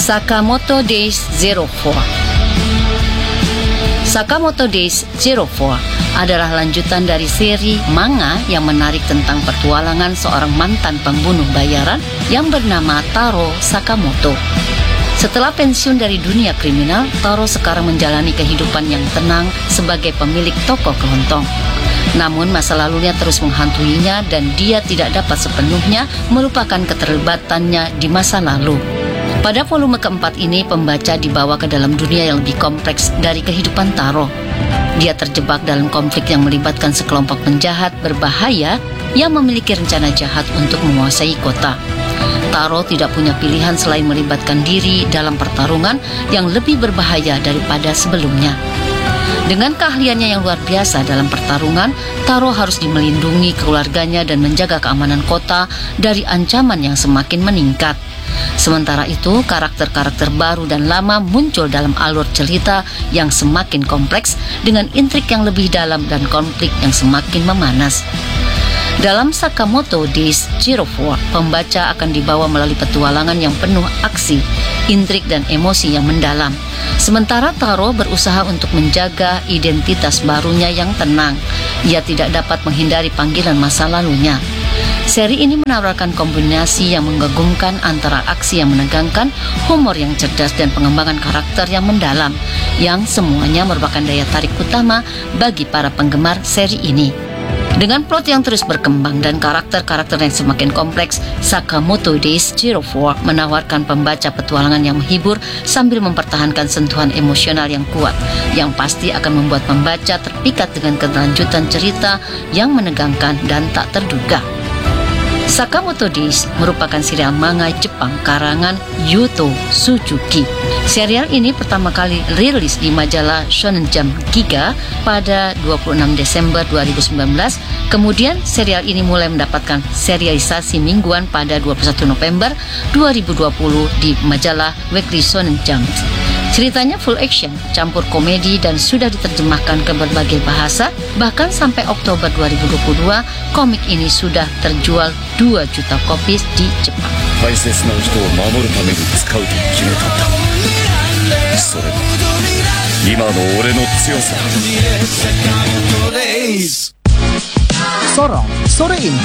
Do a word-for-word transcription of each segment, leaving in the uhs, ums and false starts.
Sakamoto Days Zero Four. Sakamoto Days Zero Four adalah lanjutan dari seri manga yang menarik tentang petualangan seorang mantan pembunuh bayaran yang bernama Taro Sakamoto. Setelah pensiun dari dunia kriminal, Taro sekarang menjalani kehidupan yang tenang sebagai pemilik toko kelontong. Namun masa lalunya terus menghantuinya dan dia tidak dapat sepenuhnya melupakan keterlibatannya di masa lalu. Pada volume keempat ini, pembaca dibawa ke dalam dunia yang lebih kompleks dari kehidupan Taro. Dia terjebak dalam konflik yang melibatkan sekelompok penjahat berbahaya yang memiliki rencana jahat untuk menguasai kota. Taro tidak punya pilihan selain melibatkan diri dalam pertarungan yang lebih berbahaya daripada sebelumnya. Dengan keahliannya yang luar biasa dalam pertarungan, Taro harus melindungi keluarganya dan menjaga keamanan kota dari ancaman yang semakin meningkat. Sementara itu, karakter-karakter baru dan lama muncul dalam alur cerita yang semakin kompleks dengan intrik yang lebih dalam dan konflik yang semakin memanas. Dalam Sakamoto Days Zero Four, pembaca akan dibawa melalui petualangan yang penuh aksi, intrik dan emosi yang mendalam. Sementara Taro berusaha untuk menjaga identitas barunya yang tenang. Ia tidak dapat menghindari panggilan masa lalunya. Seri ini menawarkan kombinasi yang mengagumkan antara aksi yang menegangkan, humor yang cerdas, dan pengembangan karakter yang mendalam, yang semuanya merupakan daya tarik utama bagi para penggemar seri ini. Dengan plot yang terus berkembang dan karakter-karakter yang semakin kompleks, Sakamoto Days Zero Four menawarkan pembaca petualangan yang menghibur sambil mempertahankan sentuhan emosional yang kuat, yang pasti akan membuat pembaca terpikat dengan kelanjutan cerita yang menegangkan dan tak terduga. Sakamoto Days merupakan serial manga Jepang karangan Yuto Suzuki. Serial ini pertama kali rilis di majalah Shonen Jump Giga pada dua puluh enam Desember dua ribu sembilan belas. Kemudian serial ini mulai mendapatkan serialisasi mingguan pada dua puluh satu November dua ribu dua puluh di majalah Weekly Shonen Jump. Ceritanya full action, campur komedi dan sudah diterjemahkan ke berbagai bahasa. Bahkan sampai Oktober dua ribu dua puluh dua, komik ini sudah terjual dua juta kopi di Jepang. Sorong sore ini.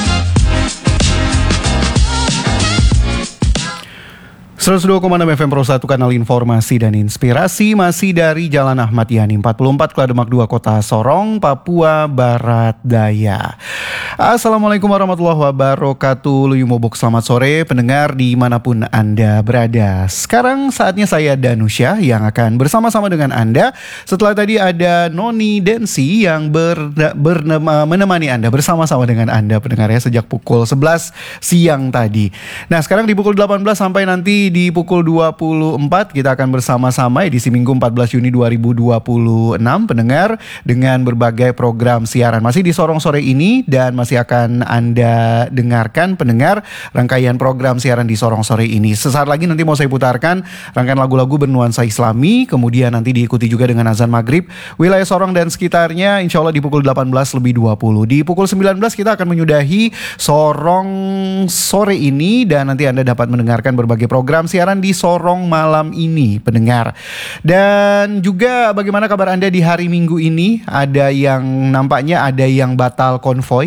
seratus dua koma enam F M Pro satu, kanal informasi dan inspirasi, masih dari Jalan Ahmad Yani empat puluh empat Klademak dua, Kota Sorong, Papua Barat Daya. Assalamualaikum warahmatullahi wabarakatuh. Luyumobok, selamat sore pendengar dimanapun Anda berada. Sekarang saatnya saya Danusya yang akan bersama-sama dengan Anda. Setelah tadi ada Noni Densi yang ber, ber, menemani Anda, bersama-sama dengan Anda pendengarnya sejak pukul sebelas siang tadi. Nah, sekarang di pukul delapan belas sampai nanti di pukul dua puluh empat kita akan bersama-sama edisi Minggu empat belas Juni dua ribu dua puluh enam pendengar, dengan berbagai program siaran masih di Sorong sore ini, dan masih akan Anda dengarkan pendengar rangkaian program siaran di Sorong sore ini. Sesaat lagi nanti mau saya putarkan rangkaian lagu-lagu bernuansa Islami, kemudian nanti diikuti juga dengan azan maghrib wilayah Sorong dan sekitarnya, insya Allah di pukul delapan belas lebih dua puluh. Di pukul sembilan belas kita akan menyudahi Sorong sore ini, dan nanti Anda dapat mendengarkan berbagai program siaran di Sorong malam ini pendengar. Dan juga bagaimana kabar Anda di hari Minggu ini? Ada yang nampaknya ada yang batal konvoy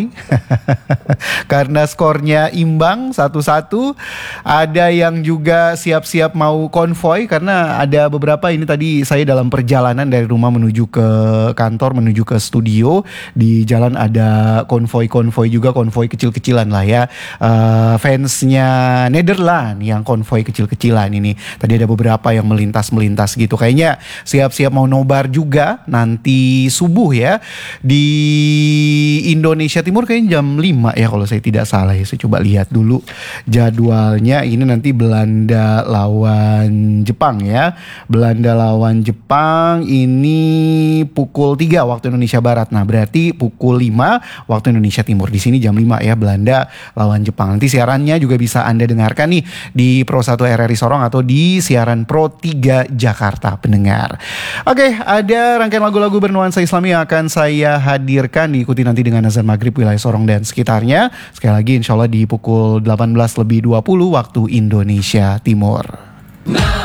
karena skornya imbang satu satu. Ada yang juga siap-siap mau konvoy karena ada beberapa ini tadi saya dalam perjalanan dari rumah menuju ke kantor, menuju ke studio, di jalan ada konvoy-konvoy juga, konvoy kecil-kecilan lah ya, uh, fansnya Netherlands yang konvoy kecil-kecilan ini. Tadi ada beberapa yang melintas-melintas gitu. Kayaknya siap-siap mau nobar juga nanti subuh ya. Di Indonesia Timur kayaknya jam lima ya kalau saya tidak salah ya. Saya coba lihat dulu jadwalnya. Ini nanti Belanda lawan Jepang ya. Belanda lawan Jepang ini pukul tiga waktu Indonesia Barat. Nah, berarti pukul lima waktu Indonesia Timur. Di sini jam lima ya, Belanda lawan Jepang. Nanti siarannya juga bisa Anda dengarkan nih di Pro satu R R I Sorong atau di siaran Pro tiga Jakarta pendengar. Oke, ada rangkaian lagu-lagu bernuansa Islami yang akan saya hadirkan, diikuti nanti dengan azan maghrib wilayah Sorong dan sekitarnya. Sekali lagi insya Allah di pukul delapan belas lebih dua puluh waktu Indonesia Timur. Nah.